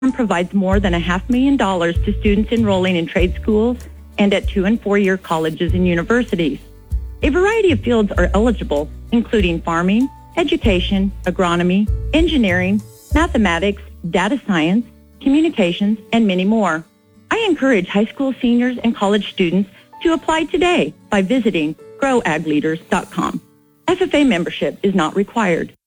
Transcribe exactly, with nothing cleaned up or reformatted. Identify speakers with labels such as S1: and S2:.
S1: provides more than a half million dollars to students enrolling in trade schools and at two and four-year colleges and universities. A variety of fields are eligible, including farming, education, agronomy, engineering, mathematics, data science, communications, and many more. I encourage high school seniors and college students to apply today by visiting grow ag leaders dot com. F F A membership is not required.